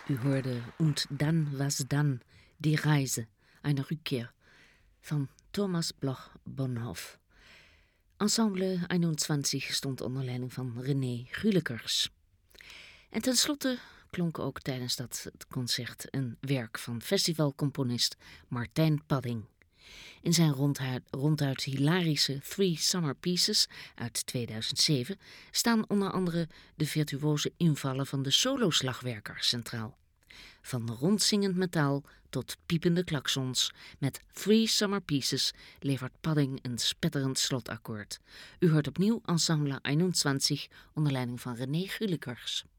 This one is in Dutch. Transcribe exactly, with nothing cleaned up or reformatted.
U hoorde Und dann was dann, die Reise, eine Rückkehr van Thomas Bloch-Bonhoff. Ensemble eenentwintig stond onder leiding van René Gulekers. En tenslotte klonk ook tijdens dat concert een werk van festivalcomponist Martijn Padding. In zijn ronduit, ronduit hilarische Three Summer Pieces uit tweeduizend zeven staan onder andere de virtuoze invallen van de soloslagwerker centraal. Van rondzingend metaal tot piepende klaksons, met Three Summer Pieces levert Padding een spetterend slotakkoord. U hoort opnieuw Ensemble eenentwintig onder leiding van René Gulekers.